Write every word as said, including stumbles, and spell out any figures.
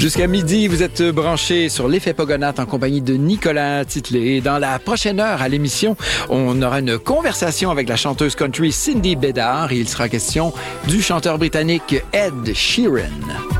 Jusqu'à midi, vous êtes branchés sur l'effet Pogonat en compagnie de Nicolas Titley. Dans la prochaine heure à l'émission, on aura une conversation avec la chanteuse country Cindy Bédard et il sera question du chanteur britannique Ed Sheeran.